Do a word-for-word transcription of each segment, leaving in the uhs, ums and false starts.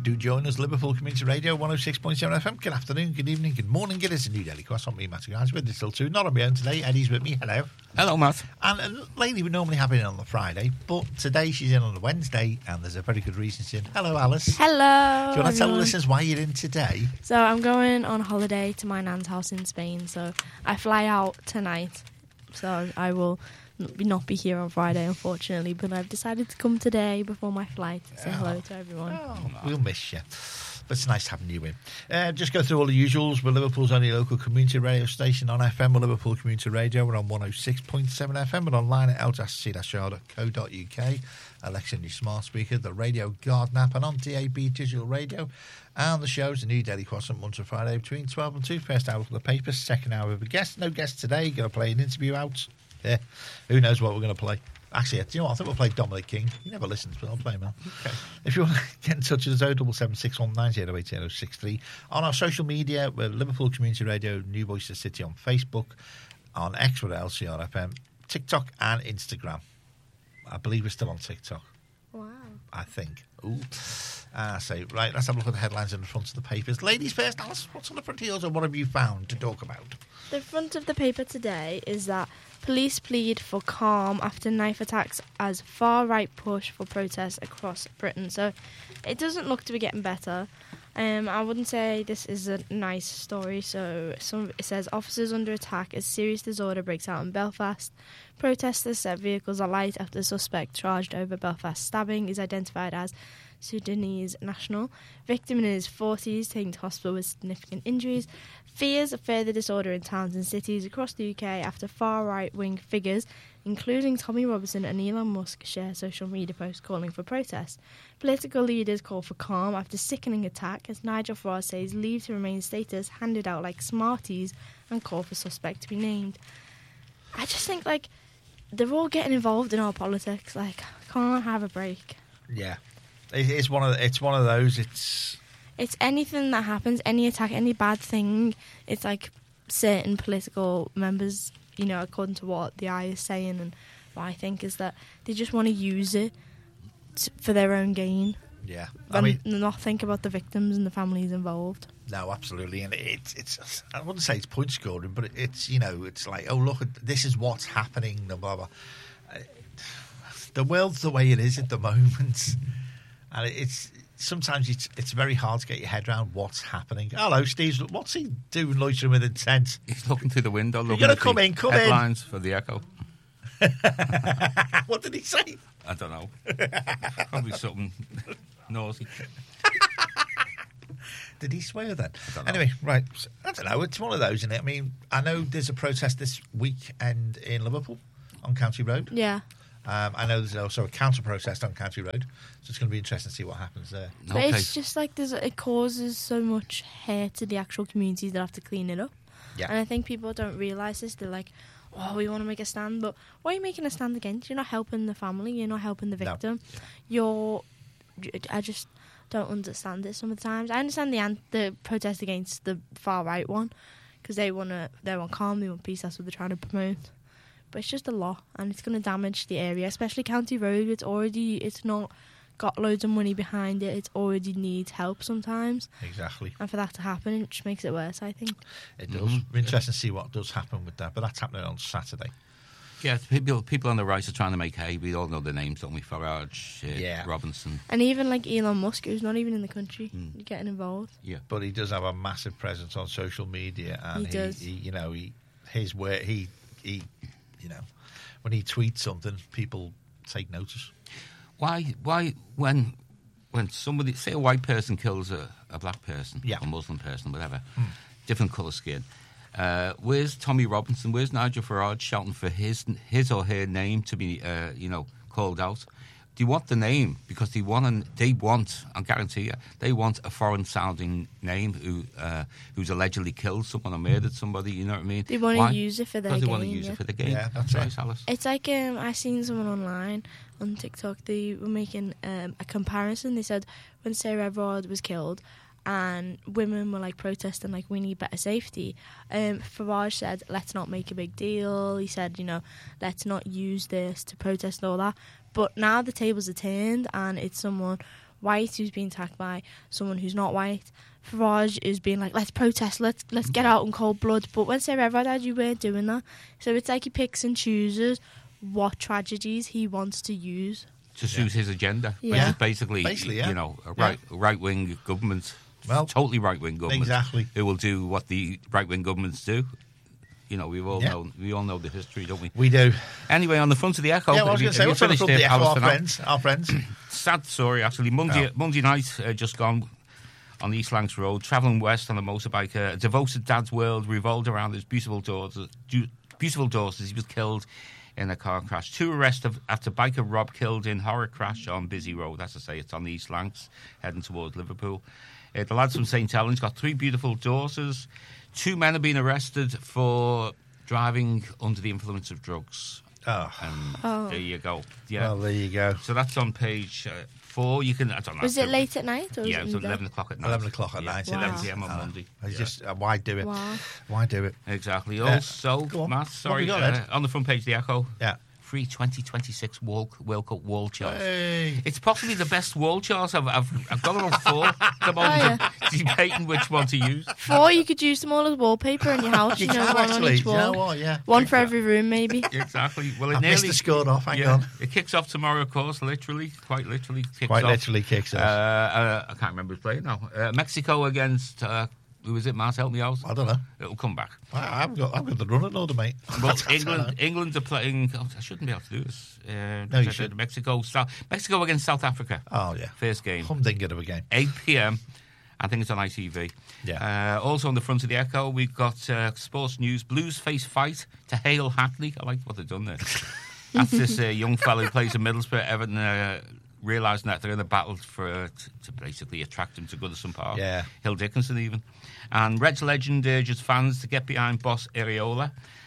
Do join us, Liverpool Community Radio, one oh six point seven F M. Good afternoon, good evening, good morning. It is a New Daily Cross on me, Matt Guys, with still two. Not on my own today. Eddie's with me. Hello. Hello, Matt. And a lady we normally have in on the Friday, but today she's in on the Wednesday, and there's a very good reason she's in. Hello, Alice. Hello. Do you want to tell the everyone. listeners why you're in today? So I'm going on holiday to my nan's house in Spain, so I fly out tonight. So I will not be here on Friday, unfortunately, but I've decided to come today before my flight to say Oh. hello to everyone. Oh, we'll miss you. But it's nice having you in. Uh, just go through all the usuals. We're Liverpool's only local community radio station on F M. We're Liverpool Community Radio. We're on one oh six point seven F M. We're online at l c dash r dot co dot u k. Alexa, your smart speaker, the Radio Garden app, and on D A B digital radio. And the show's a New Daily Croissant Monday to Friday between twelve and two. First hour for the papers, second hour with a guest. No guest today. Going to play an interview out. Yeah, who knows what we're going to play. Actually, do you know what? I think we'll play Dominic King. He never listens, but I'll play him out. Okay. If you want to get in touch with us, oh double seven six one nine oh eight oh six three. On our social media, we're Liverpool Community Radio, New Voice of the City on Facebook, on X, we're L C R F M, TikTok and Instagram. I believe we're still on TikTok. Wow. I think. Ooh. Ah, so, right, let's have a look at the headlines in the front of the papers. Ladies first, Alice, what's on the front of yours and what have you found to talk about? The front of the paper today is that police plead for calm after knife attacks as far-right push for protests across Britain. So it doesn't look to be getting better. Um, I wouldn't say this is a nice story. So some, it says, officers under attack as serious disorder breaks out in Belfast. Protesters set vehicles alight after the suspect charged over Belfast stabbing is identified as Sudanese national. Victim in his forties, taken to hospital with significant injuries. Fears of further disorder in towns and cities across the U K after far right-wing figures, including Tommy Robinson and Elon Musk, share social media posts calling for protests. Political leaders call for calm after sickening attack, as Nigel Farage says leave to remain status handed out like Smarties and call for suspect to be named. I just think, like, they're all getting involved in our politics. Like, can't have a break. Yeah. It's one of the, it's one of those. It's It's anything that happens, any attack, any bad thing. It's like certain political members, you know, according to what the eye is saying, and what I think is that they just want to use it t- for their own gain. yeah. I And mean, not think about the victims and the families involved. no, absolutely, and it's it's. I wouldn't say it's point scoring, but it's you know, it's like, oh look, this is what's happening. Blah blah. blah. Uh, The world's the way it is at the moment. And it's sometimes it's it's very hard to get your head around what's happening. Hello, Steve. What's he doing loitering with intent? He's looking through the window, looking gotta at come the in, come in. headlines for the Echo. What did he say? I don't know. Probably something naughty. Did he swear then? don't know. Anyway, right. So, I don't know. It's one of those, isn't it? I mean, I know there's a protest this weekend in Liverpool on County Road. Yeah. Um, I know there's also a counter-protest on County Road, so it's going to be interesting to see what happens there. But Okay. it's just like there's, it causes so much hurt to the actual communities that have to clean it up. Yeah. And I think people don't realise this. They're like, oh, we want to make a stand. But what are you making a stand against? You're not helping the family. You're not helping the No. victim. You're... I just don't understand it some of the times. I understand the an- the protest against the far-right one because they want to they want calm, they want peace. That's what they're trying to promote. But it's just a lot, and it's going to damage the area, especially County Road. It's already, it's not got loads of money behind it. It already needs help sometimes. Exactly. And for that to happen, it just makes it worse, I think. It does. Mhm. Be interesting to see what does happen with that, but that's happening on Saturday. Yeah, people people on the right are trying to make hay. We all know the names, don't we? Farage, uh, Yeah. Robinson. And even like Elon Musk, who's not even in the country, Mm. getting involved. Yeah. But he does have a massive presence on social media, and He does. he you know, he his where he he, you know, when he tweets something, people take notice. Why? Why? When? When somebody, say a white person kills a, a black person, Yeah. a Muslim person, whatever, different colour skin. Uh, where's Tommy Robinson? Where's Nigel Farage shouting for his his or her name to be, uh, you know, called out? Do you want the name? Because they want, an, they want, I guarantee you, they want a foreign-sounding name who uh, who's allegedly killed someone or murdered somebody. You know what I mean? They want Why? to use it for their Because game. they want to use yeah. it for the game. Yeah, that's right, it. Alice. It's like um, I seen someone online on TikTok. They were making um, a comparison. They said when Sarah Everard was killed, and women were like protesting, like we need better safety. Um, Farage said, "Let's not make a big deal." He said, "You know, let's not use this to protest and all that." But now the tables are turned, and it's someone white who's being attacked by someone who's not white. Farage is being like, let's protest, let's let's get out in cold blood. But when Sir Everard died, you weren't doing that. So it's like he picks and chooses what tragedies he wants to use. To suit his agenda. Yeah. Which is basically, Basically, yeah. you know, a right, Yeah. right-wing government, Well, totally right-wing government. exactly. Who will do what the right-wing governments do. You know, we've all Yeah. know we all know the history, don't we? We do. Anyway, on the front of the Echo, Yeah, well, I was have you- going to say, have you what's on the finished front of the it, Echo, our Alistair, now? friends, our friends. Sad story, actually. Monday, Oh. Monday night, uh, just gone on the East Lancs Road, travelling west on a motorbike. Uh, a devoted dad's world revolved around his beautiful daughters. du- Beautiful daughters. He was killed in a car crash. Two arrests of- after biker Rob killed in horror crash on Busy Road. As I say, it's on the East Lancs, heading towards Liverpool. Uh, the lads from Saint Helens got three beautiful daughters. Two men have been arrested for driving under the influence of drugs. Oh, And Oh. there you go. Yeah. well, there you go. So that's on page uh, four. You can. I don't know. Was it late at night? Or was Yeah, it it was in at the eleven day? o'clock at night. eleven o'clock at Yeah, night. eleven Wow. p.m. on Oh, Monday. It's Yeah. just, uh, why do it? Wow. Why do it? Exactly. Uh, Also, go on. Matt, What sorry, we got, uh, Ed? on the front page of the Echo, Yeah. free twenty twenty-six World, World Cup wall charts. Hey. It's possibly the best wall charts I've, I've, I've got them on four at the moment. Oh, I'm debating which one to use. Four, you could use them all as wallpaper in your house. You You know, can one on actually. each You know wall. what? Yeah. One for every room, maybe. Exactly. Well, it I nearly missed the score off. Hang yeah, on. It kicks off tomorrow, of course. Literally, quite literally kicks Quite off. literally kicks Uh, off. uh, I can't remember who's playing now. Uh, Mexico against uh, who was it? Matt, help me out. I don't know. It'll come back. I, I've got, I've got the running order, mate. But I don't England, know. England are playing. Oh, I shouldn't be able to do this. Uh, No, you should. Mexico, South, Mexico against South Africa. Oh yeah. First game, Humdinger of a game. eight p.m. I think it's on I T V. Yeah. Uh, also on the front of the Echo, we've got uh, sports news. Blues face fight to Hale Hackney. I like what they've done there. That's this uh, young fellow who plays in Middlesbrough. Everton uh, realising that they're in a battle for uh, t- to basically attract him to Goodison Park. Yeah. Hill Dickinson even. And Reds legend urges fans to get behind boss Areola.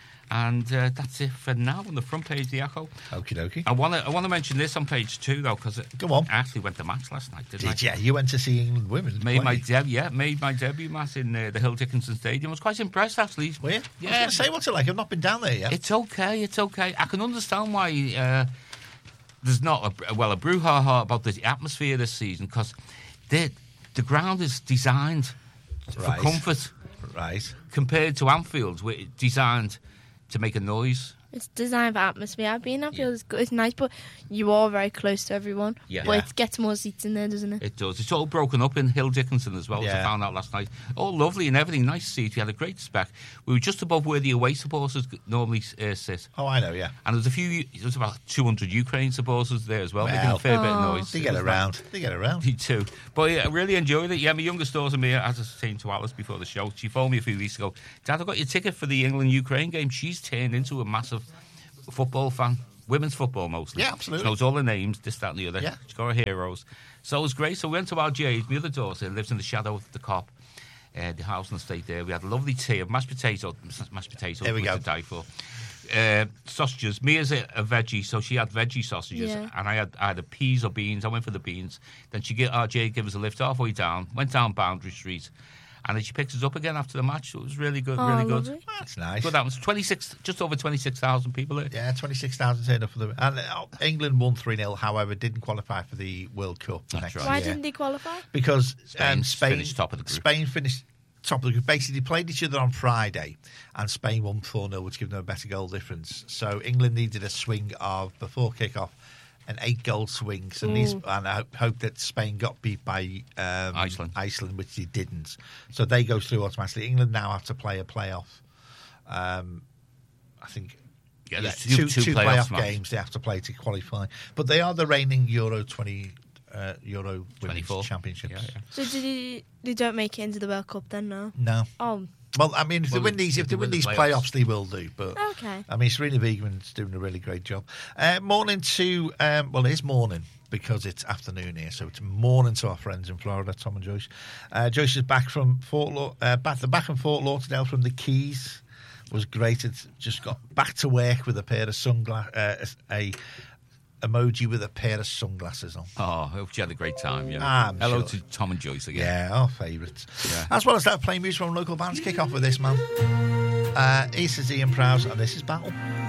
And uh, that's it for now on the front page of the Echo. Okie dokie. I want to I want to mention this on page two though, because Go on. I actually went to match last night. Didn't I? Did you? You went to see England women. Made my play. debut, yeah, made my debut match in uh, the Hill Dickinson Stadium. I was quite impressed actually. Were you? I was Yeah. going to say, what's it like? I've not been down there yet. It's okay, it's okay. I can understand why uh, there's not a well a brouhaha about the atmosphere this season, because the the ground is designed Right. for comfort Right. compared to Anfield, where it's designed to make a noise. It's designed for atmosphere. I've been. I feel it's good. It's nice, but you are very close to everyone. Yeah. But Yeah. it gets more seats in there, doesn't it? It does. It's all broken up in Hill Dickinson as well, as I Yeah. found out last night. All lovely and everything. Nice seats. We had a great spec. We were just above where the away supporters normally uh, sit. Oh, I know, yeah. And there's a few, there's about two hundred Ukraine supporters there as well, making Well. a fair bit of Oh. noise. They It get was around. They get around. Me too. But yeah, I really enjoyed it. Yeah, my youngest daughter, Mia, as I was saying to Alice before the show, she phoned me a few weeks ago. Dad, I got your ticket for the England-Ukraine game. She's turned into a massive football fan. Women's football mostly. Yeah, absolutely. She knows all the names, this, that and the other. Yeah. She's got her heroes. So it was great. So we went to our Jade. My other daughter lives in the shadow of the cop. Uh, the house and estate there. We had a lovely tea of mashed potato, mashed potatoes There we which go. to die for. Uh, sausages. Mia's a, a veggie, so she had veggie sausages, Yeah. and I had either peas or beans. I went for the beans. Then she get R J gave us a lift halfway down, went down Boundary Street, and then she picked us up again after the match. It was really good, Oh, really good. lovely. That's nice. Good. That was twenty-six, just over twenty-six thousand people there. Yeah, twenty-six thousand turned up for the... And uh, England won three nil, however, didn't qualify for the World Cup That's next right. Why year. didn't they qualify? Because Spain um, Spain finished top of the group. Spain finished top of the group. Basically, they played each other on Friday, and Spain won four nil, which gave them a better goal difference. So England needed a swing of, before kick-off, an eight-goal swing. So these, Ooh. and I hope, hope that Spain got beat by um, Iceland. Iceland, which they didn't. So they go through automatically. England now have to play a playoff. Um, I think... Yeah, Yeah, there's two, two, two, two playoff playoff matches. games they have to play to qualify. But they are the reigning Euro twenty uh, Euro Women's twenty-four. Championships. Yeah, yeah. So did they, they don't make it into the World Cup then? No. No. Oh, Well, I mean, if Well, they win these, if if they they win win the these playoffs. playoffs, they will do. But okay. I mean, Serena Wiegman's doing a really great job. Uh, morning to um, well, it is morning because it's afternoon here, so it's morning to our friends in Florida, Tom and Joyce. Uh, Joyce is back from Fort Laud- uh, back, the back from Fort Lauderdale from the Keys. Was great. It's just got back to work with a pair of sunglasses, uh, a emoji with a pair of sunglasses on. Oh, I hope you had a great time. Yeah. Ah, I'm Hello sure. to Tom and Joyce again. Yeah, our favourites. Yeah. As well as that, playing music from local bands. Kick off with this, man. Uh, this is Ian Prowse, and this is Battle.